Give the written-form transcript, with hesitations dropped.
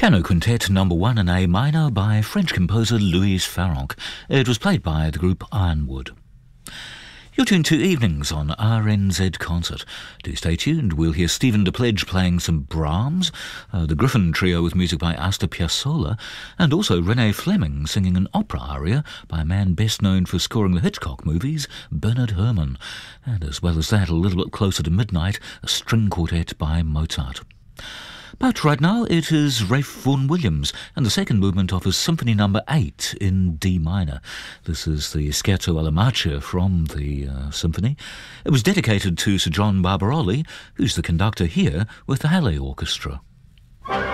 Piano Quintet No. 1 in A minor by French composer Louis Farrenc. It was played by the group Ironwood. You're tuned to Evenings on RNZ Concert. Do stay tuned. We'll hear Stephen DePledge playing some Brahms, the Griffin Trio with music by Astor Piazzolla, and also Renee Fleming singing an opera aria by a man best known for scoring the Hitchcock movies, Bernard Herrmann. And as well as that, a little bit closer to midnight, a string quartet by Mozart. But right now it is Ralph Vaughan Williams and the second movement of his Symphony No. 8 in D minor. This is the Scherzo alla Marcia from the symphony. It was dedicated to Sir John Barbaroli, who's the conductor here with the Halle Orchestra.